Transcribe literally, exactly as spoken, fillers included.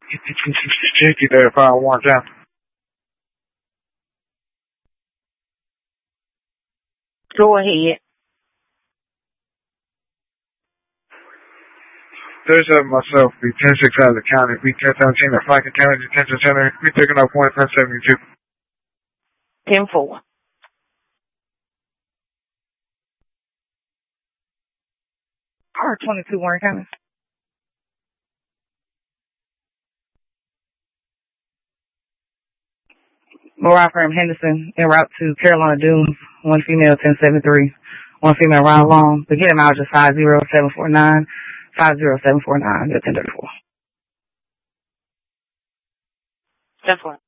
Safety there, fire one down. Go ahead. thirty-seven myself, be ten six out of the county, be ten seventeen at Franklin County Detention Center, be picking up point ten seventy-two. ten four. R twenty-two, Warren County. Mariah from Henderson, en route to Carolina Dunes, one female, ten seventy-three, one female, round long, beginning mileage is five zero seven four nine, five zero seven four nine, ten thirty-four. ten four.